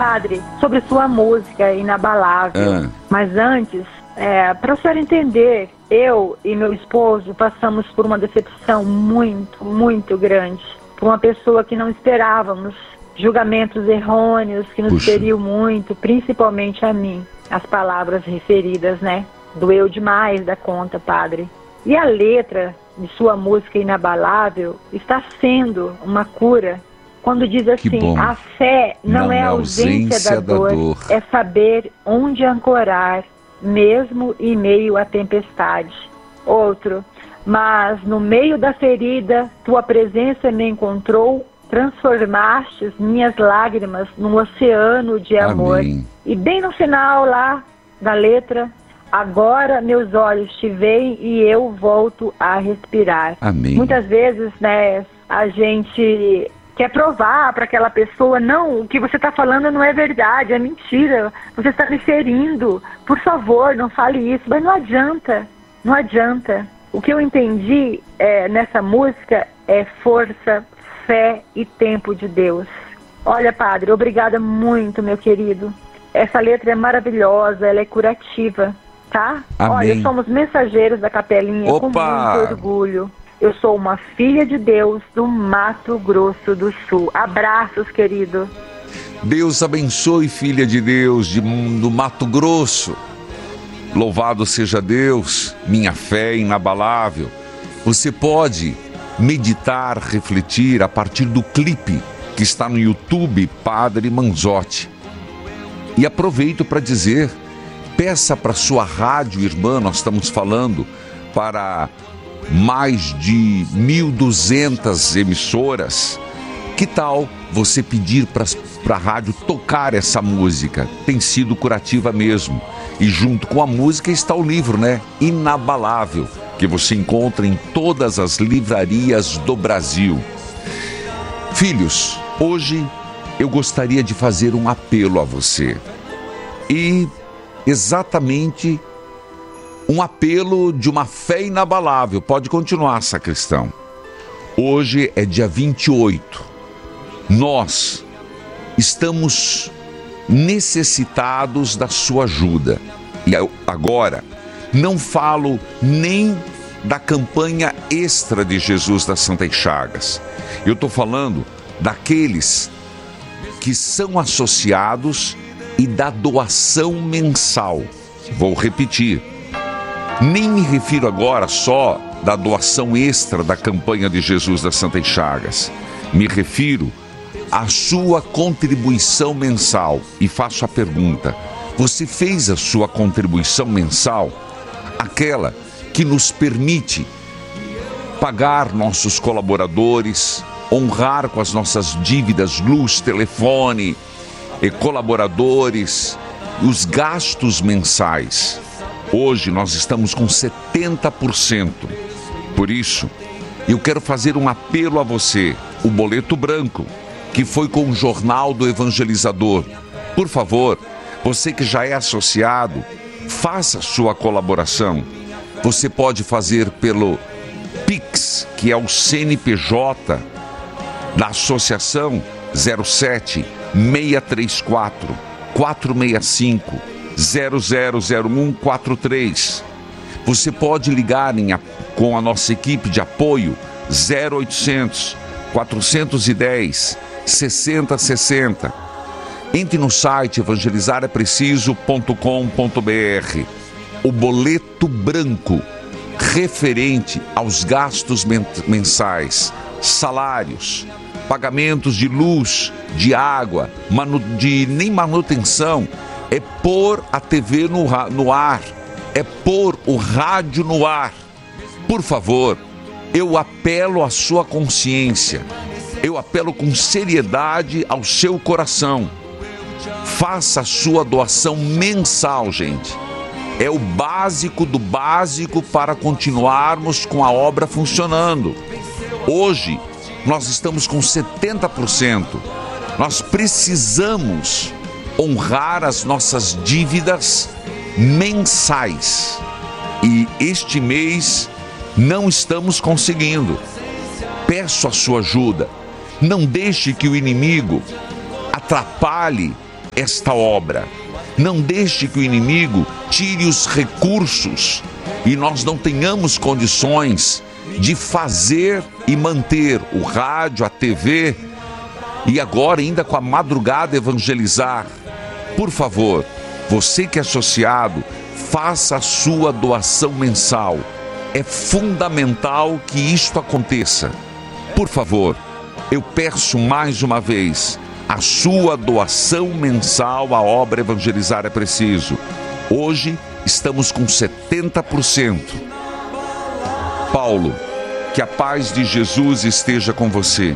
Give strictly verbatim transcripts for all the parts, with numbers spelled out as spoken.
Padre, sobre sua música inabalável. Ah. Mas antes, é, para o senhor entender, eu e meu esposo passamos por uma decepção muito, muito grande. Por uma pessoa que não esperávamos. Julgamentos errôneos que nos Puxa. feriu muito, principalmente a mim. As palavras referidas, né? Doeu demais da conta, Padre. E a letra de sua música inabalável está sendo uma cura. Quando diz assim, a fé não, não é a ausência, ausência da, da dor, dor, é saber onde ancorar, mesmo em meio à tempestade. Outro, mas no meio da ferida, tua presença me encontrou, transformaste minhas lágrimas num oceano de amor. Amém. E bem no final lá da letra, agora meus olhos te veem e eu volto a respirar. Amém. Muitas vezes, né, a gente quer provar para aquela pessoa, não, o que você está falando não é verdade, é mentira, você está me ferindo, por favor, não fale isso. Mas não adianta, não adianta. O que eu entendi é, nessa música é força, fé e tempo de Deus. Olha, Padre, obrigada muito, meu querido. Essa letra é maravilhosa, ela é curativa, tá? Amém. Olha, somos mensageiros da Capelinha. Opa! Com muito orgulho. Eu sou uma filha de Deus do Mato Grosso do Sul. Abraços, querido. Deus abençoe, filha de Deus de, do Mato Grosso. Louvado seja Deus, minha fé inabalável. Você pode meditar, refletir a partir do clipe que está no YouTube, Padre Manzotti. E aproveito para dizer, peça para sua rádio irmã, nós estamos falando para mais de mil e duzentas emissoras. Que tal você pedir para a rádio tocar essa música? Tem sido curativa mesmo. E junto com a música está o livro, né? Inabalável, que você encontra em todas as livrarias do Brasil. Filhos, hoje eu gostaria de fazer um apelo a você. E exatamente um apelo de uma fé inabalável. Pode continuar, sacristão. Hoje é dia vinte e oito. Nós estamos necessitados da sua ajuda. E eu, agora, não falo nem da campanha extra de Jesus das Santas Chagas. Eu estou falando daqueles que são associados e da doação mensal. Vou repetir. Nem me refiro agora só da doação extra da campanha de Jesus das Santas Chagas. Me refiro à sua contribuição mensal. E faço a pergunta: você fez a sua contribuição mensal? Aquela que nos permite pagar nossos colaboradores, honrar com as nossas dívidas, luz, telefone, e colaboradores, os gastos mensais. Hoje nós estamos com setenta por cento. Por isso, eu quero fazer um apelo a você, o boleto branco, que foi com o Jornal do Evangelizador. Por favor, você que já é associado, faça sua colaboração. Você pode fazer pelo Pix, que é o C N P J da Associação zero sete, seis três quatro, quatro seis cinco, zero zero zero um quatro três. Você pode ligar em, com a nossa equipe de apoio zero oitocentos, quatrocentos e dez, sessenta sessenta. Entre no site evangelizar é preciso ponto com ponto br. O boleto branco referente aos gastos mensais, salários, pagamentos de luz, de água, manu, de nem manutenção, é pôr a T V no, no ar, é pôr o rádio no ar. Por favor, eu apelo à sua consciência, eu apelo com seriedade ao seu coração. Faça a sua doação mensal, gente. É o básico do básico para continuarmos com a obra funcionando. Hoje, nós estamos com setenta por cento. Nós precisamos honrar as nossas dívidas mensais. E este mês não estamos conseguindo. Peço a sua ajuda. Não deixe que o inimigo atrapalhe esta obra. Não deixe que o inimigo tire os recursos e nós não tenhamos condições de fazer e manter o rádio, a T V e agora ainda com a madrugada evangelizar. Por favor, você que é associado, faça a sua doação mensal. É fundamental que isto aconteça. Por favor, eu peço mais uma vez a sua doação mensal à obra Evangelizar é Preciso. Hoje estamos com setenta por cento. Paulo, que a paz de Jesus esteja com você.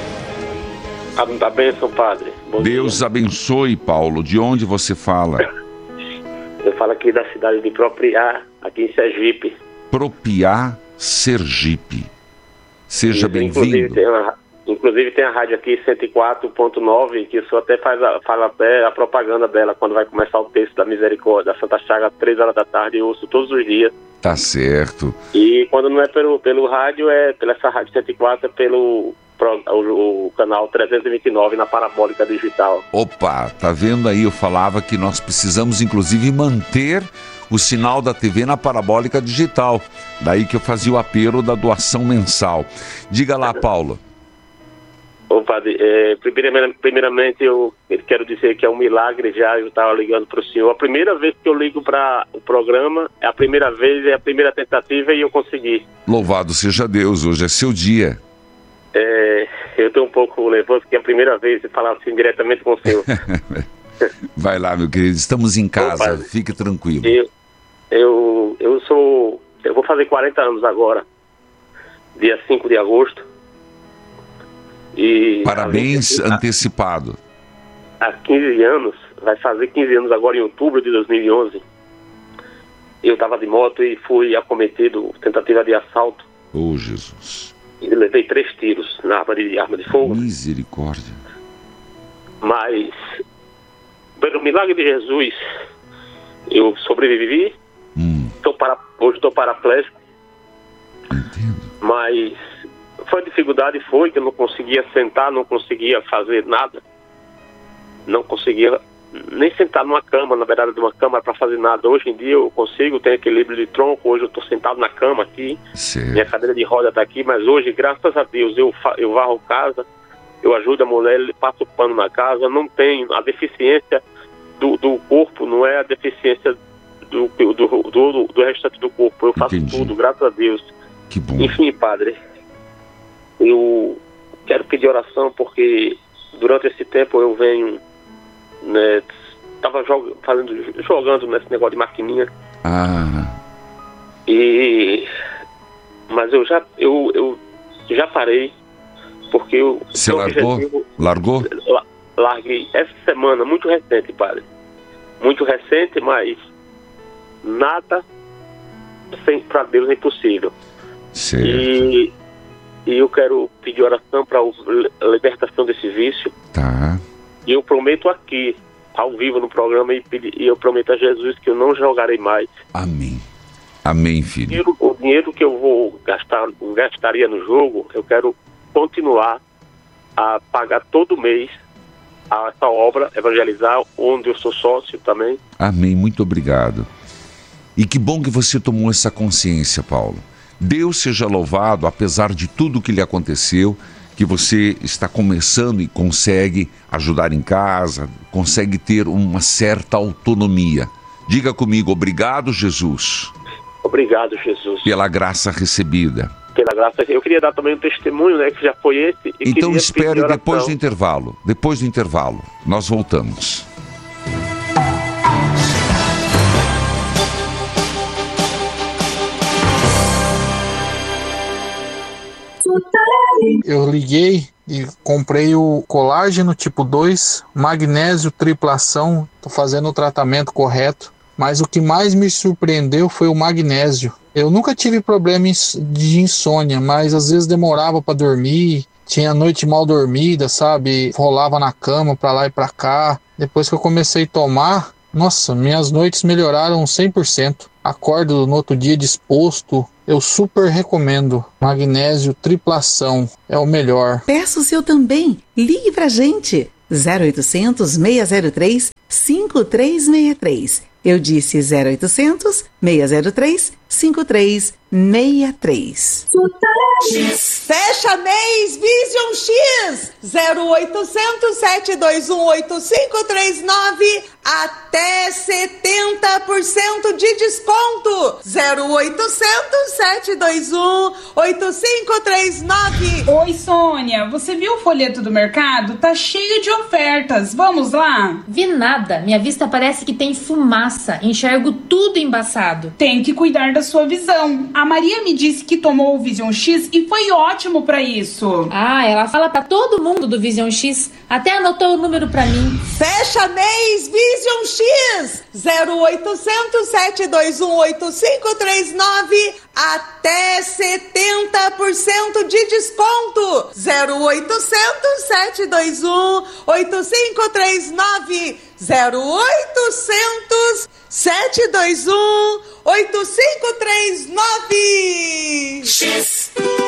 A bênção, padre. Bom Deus dia. Abençoe, Paulo. De onde você fala? Eu falo aqui da cidade de Propriá, aqui em Sergipe. Propriá, Sergipe. Seja bem-vindo. Inclusive tem, uma, inclusive tem a rádio aqui cento e quatro ponto nove, que o senhor até faz a, fala até a propaganda dela quando vai começar o texto da Misericórdia, da Santa Chaga, às três horas da tarde, eu ouço todos os dias. Tá certo. E quando não é pelo, pelo rádio, é pela essa rádio cento e quatro, é pelo o, o canal trezentos e vinte e nove na Parabólica Digital. Opa, tá vendo aí? Eu falava que nós precisamos inclusive manter o sinal da T V na Parabólica Digital. Daí que eu fazia o apelo da doação mensal. Diga lá, Paulo. Ô, padre, é, primeiramente, primeiramente eu quero dizer que é um milagre já, eu estava ligando para o senhor. A primeira vez que eu ligo para o programa, é a primeira vez, é a primeira tentativa e eu consegui. Louvado seja Deus, hoje é seu dia. É, eu estou um pouco nervoso, porque é a primeira vez de falar assim diretamente com o senhor. Vai lá, meu querido, estamos em casa, Ô, fique tranquilo. Eu, eu, eu sou, eu vou fazer quarenta anos agora, dia cinco de agosto. E parabéns a, antecipado. Há quinze anos, vai fazer quinze anos agora em outubro de dois mil e onze. Eu estava de moto e fui acometido, tentativa de assalto. Oh, Jesus. E levei três tiros na arma de, arma de fogo. Misericórdia. Mas, pelo milagre de Jesus, eu sobrevivi. Hum. Tô para, hoje estou paraplégico. Entendo. Mas foi dificuldade, foi que eu não conseguia sentar, não conseguia fazer nada. Não conseguia nem sentar numa cama, na verdade de uma cama para fazer nada. Hoje em dia eu consigo, tenho equilíbrio de tronco, hoje eu estou sentado na cama aqui, certo. Minha cadeira de roda está aqui, mas hoje, graças a Deus, eu, eu varro casa, eu ajudo a mulher, passo pano na casa, não tenho a deficiência do, do corpo, não é a deficiência do, do, do, do, do restante do corpo, eu faço Entendi. Tudo, graças a Deus. Que bom. Enfim, padre, eu quero pedir oração porque durante esse tempo eu venho, né, tava jog, fazendo, jogando nesse negócio de maquininha. Ah. E mas eu já eu, eu já parei porque eu você largou? Objetivo, largou? Larguei essa semana, muito recente, padre. Muito recente, mas nada sem para Deus é impossível. Certo. E E eu quero pedir oração para a libertação desse vício. Tá. E eu prometo aqui, ao vivo no programa, e, pedir, e eu prometo a Jesus que eu não jogarei mais. Amém. Amém, filho. O dinheiro que eu vou gastar, gastaria no jogo, eu quero continuar a pagar todo mês a essa obra, Evangelizar, onde eu sou sócio também. Amém, muito obrigado. E que bom que você tomou essa consciência, Paulo. Deus seja louvado, apesar de tudo que lhe aconteceu, que você está começando e consegue ajudar em casa, consegue ter uma certa autonomia. Diga comigo, obrigado, Jesus. Obrigado, Jesus. Pela graça recebida. Pela graça. Eu queria dar também um testemunho, né, que já foi esse. E então espere depois oração. do intervalo. Depois do intervalo, nós voltamos. Eu liguei e comprei o colágeno tipo dois, magnésio triplação, tô fazendo o tratamento correto, mas o que mais me surpreendeu foi o magnésio. Eu nunca tive problema de insônia, mas às vezes demorava para dormir, tinha noite mal dormida, sabe? Rolava na cama para lá e para cá. Depois que eu comecei a tomar, nossa, minhas noites melhoraram cem por cento. Acordo no outro dia disposto. Eu super recomendo. Magnésio triplação é o melhor. Peça o seu também. Ligue pra gente. zero oitocentos, seis zero três, cinco três seis três. Eu disse zero oitocentos, seis zero três, cinco três seis três. Fecha mês Vision X zero oitocentos, sete dois um, oito cinco três nove, até setenta por cento de desconto. Zero oitocentos, sete dois um, oito cinco três nove. Oi, Sônia, você viu o folheto do mercado? Tá cheio de ofertas, vamos lá? Vi nada, minha vista parece que tem fumaça, enxergo tudo embaçado. Tem que cuidar da sua visão. A Maria me disse que tomou o Vision X e foi ótimo pra isso. Ah, ela fala pra todo mundo do Vision X, até anotou o número pra mim. Fecha mês Vision X zero oitocentos, sete dois um, oito cinco três nove, até setenta por cento de desconto. Zero oitocentos, sete dois um, oito cinco três nove, zero oitocentos, sete dois um, oito cinco três nove. X.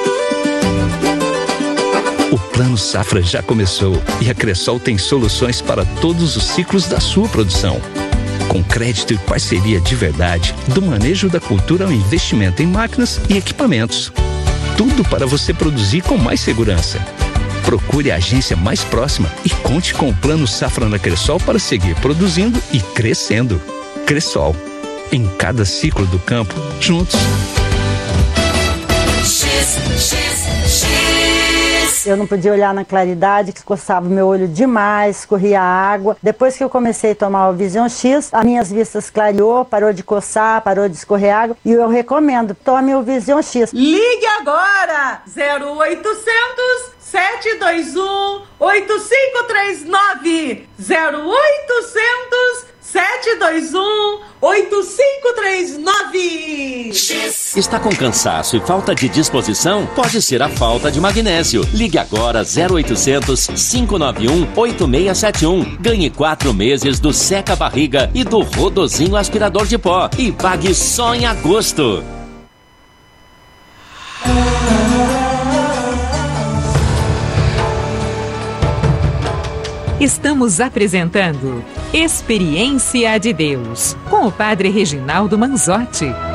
O Plano Safra já começou e a Cressol tem soluções para todos os ciclos da sua produção. Com crédito e parceria de verdade, do manejo da cultura ao investimento em máquinas e equipamentos. Tudo para você produzir com mais segurança. Procure a agência mais próxima e conte com o Plano Safra na Cressol para seguir produzindo e crescendo. Cressol, em cada ciclo do campo, juntos. X, X, X. Eu não podia olhar na claridade, que coçava o meu olho demais, corria água. Depois que eu comecei a tomar o Vision X, as minhas vistas clareou, parou de coçar, parou de escorrer água. E eu recomendo, tome o Vision X. Ligue agora! zero oitocentos, sete dois um, oito cinco três nove. zero oitocentos, sete dois um, oito cinco três nove. Está com cansaço e falta de disposição? Pode ser a falta de magnésio. Ligue agora zero oitocentos, cinco nove um, oito seis sete um. Ganhe quatro meses do Seca Barriga e do Rodozinho aspirador de pó. E pague só em agosto. Estamos apresentando Experiência de Deus, com o Padre Reginaldo Manzotti.